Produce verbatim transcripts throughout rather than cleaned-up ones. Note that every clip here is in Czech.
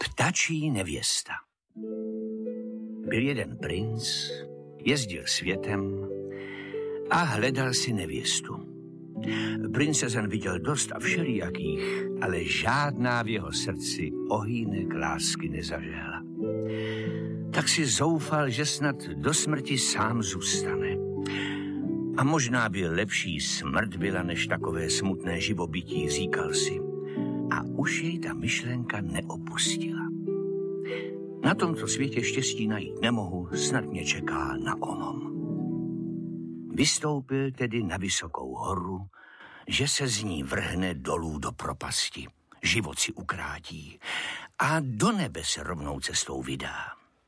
Ptačí nevěsta. Byl jeden princ, jezdil světem a hledal si nevěstu. Princezen viděl dost a všelijakých, ale žádná v jeho srdci ohýnek lásky nezažehla. Tak si zoufal, že snad do smrti sám zůstane. A možná by lepší smrt byla, než takové smutné živobytí, říkal si. A už jej ta myšlenka neopustila. Na tomto světě štěstí najít nemohu, snad mě čeká na onom. Vystoupil tedy na vysokou horu, že se z ní vrhne dolů do propasti. Život si ukrátí a do nebe se rovnou cestou vydá.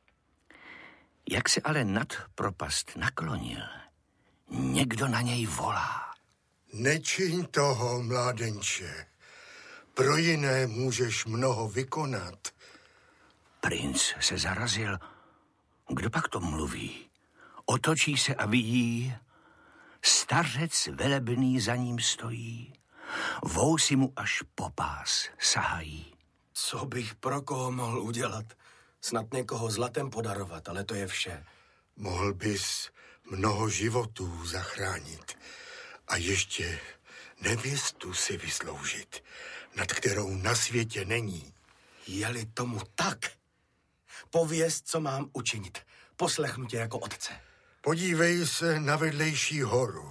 Jak se ale nad propast naklonil, někdo na něj volá. Nečiň toho, mládenče. Pro jiné můžeš mnoho vykonat. Princ se zarazil. Kdo pak to mluví? Otočí se a vidí, stařec velebný za ním stojí. Vousy mu až po pás sahají. Co bych pro koho mohl udělat? Snad někoho zlatem podarovat, ale to je vše. Mohl bys mnoho životů zachránit a ještě nevěstu si vysloužit, nad kterou na světě není. Je-li tomu tak, pověz, co mám učinit. Poslechnu tě jako otce. Podívej se na vedlejší horu.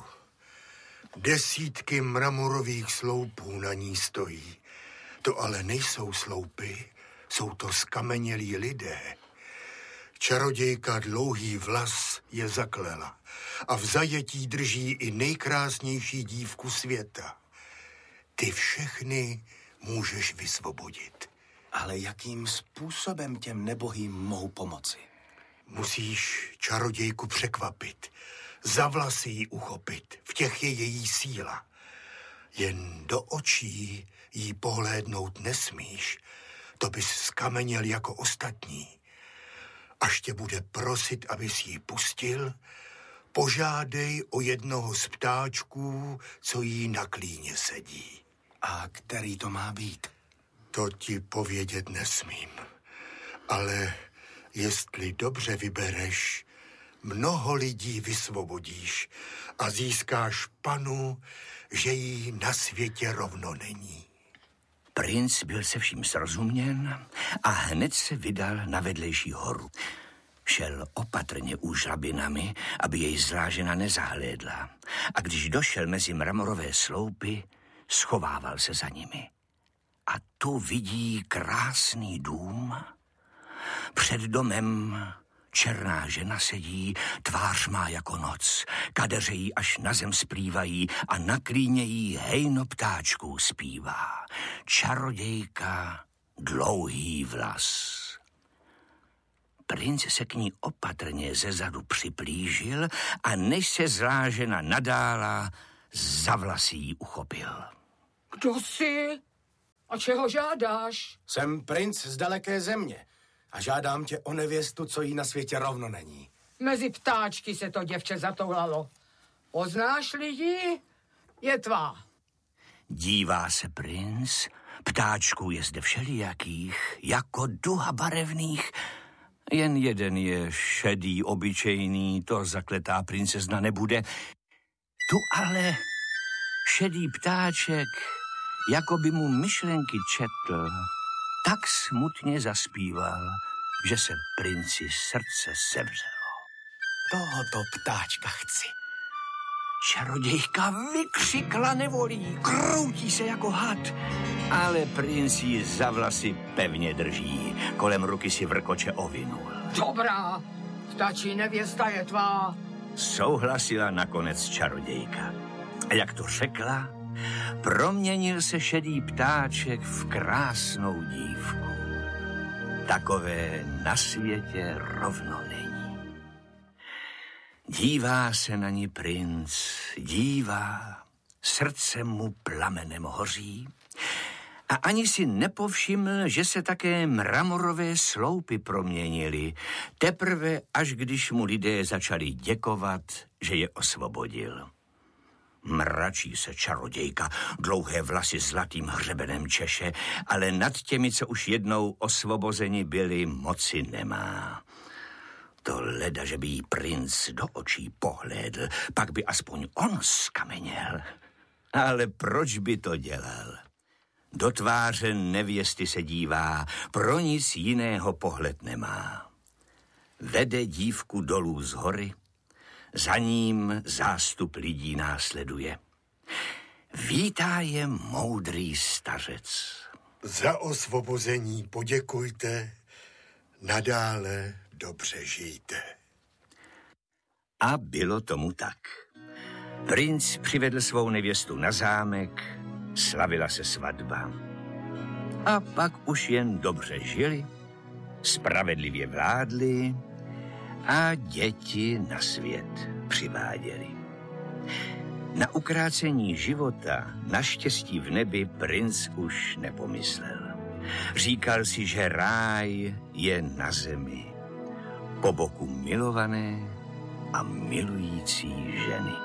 Desítky mramorových sloupů na ní stojí. To ale nejsou sloupy, jsou to skamenělí lidé. Čarodějka Dlouhý vlas je zaklela a v zajetí drží i nejkrásnější dívku světa. Ty všechny můžeš vysvobodit. Ale jakým způsobem těm nebohým mohu pomoci? Musíš čarodějku překvapit, za vlasy ji uchopit, v těch je její síla. Jen do očí jí pohlédnout nesmíš, to bys skameněl jako ostatní. Až tě bude prosit, abys ji pustil, požádej o jednoho z ptáčků, co jí na klíně sedí. A který to má být? To ti povědět nesmím, ale jestli dobře vybereš, mnoho lidí vysvobodíš a získáš panu, že jí na světě rovno není. Princ byl se vším srozuměn a hned se vydal na vedlejší horu. Šel opatrně úžlabinami, aby jej zlá žena nezahlédla. A když došel mezi mramorové sloupy, schovával se za nimi. A tu vidí krásný dům. Před domem černá žena sedí, tvář má jako noc, kadeře jí až na zem splývají a na klíně jí hejno ptáčků zpívá. Čarodějka Dlouhý vlas. Princ se k ní opatrně zezadu připlížil a než se zlá žena nadála, za vlasy jí uchopil. Kdo jsi? A čeho žádáš? Jsem princ z daleké země a žádám tě o nevěstu, co jí na světě rovno není. Mezi ptáčky se to děvče zatoulalo. Poznáš-li ji? Je tvá. Dívá se princ, ptáčků je zde všelijakých, jako duha barevných. Jen jeden je šedý, obyčejný, to zakletá princezna nebude. Tu ale šedý ptáček, jako by mu myšlenky četl, tak smutně zaspíval, že se princi srdce sevřelo. Tohoto ptáčka chci. Čarodějka vykřikla nevolí, kroutí se jako had, ale princ ji za vlasy pevně drží, kolem ruky si vrkoče ovinul. Dobrá, ptačí nevěsta je tvá. Souhlasila nakonec čarodějka. A jak to řekla, proměnil se šedý ptáček v krásnou dívku. Takové na světě rovno není. Dívá se na ní princ, dívá, srdce mu plamenem hoří a ani si nepovšiml, že se také mramorové sloupy proměnily, teprve až když mu lidé začali děkovat, že je osvobodil. Mračí se čarodějka, dlouhé vlasy zlatým hřebenem češe, ale nad těmi, co už jednou osvobozeni byli, moci nemá. To leda, že by jí princ do očí pohlédl, pak by aspoň on skameněl. Ale proč by to dělal? Do tváře nevěsty se dívá, pro nic jiného pohled nemá. Vede dívku dolů z hory, za ním zástup lidí následuje. Vítá je moudrý stařec. Za osvobození poděkujte, nadále dobře žijte. A bylo tomu tak. Princ přivedl svou nevěstu na zámek, slavila se svatba. A pak už jen dobře žili, spravedlivě vládli a děti na svět přiváděli. Na ukrácení života, naštěstí v nebi, princ už nepomyslel. Říkal si, že ráj je na zemi, po boku milované a milující ženy.